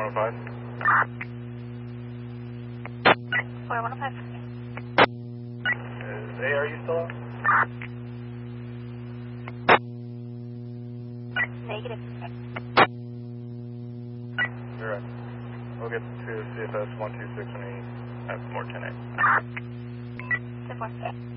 415. 4105. Is A, are you still up? Negative. You're right. We'll get to CFS 126 when we have more 10-8. 10-4.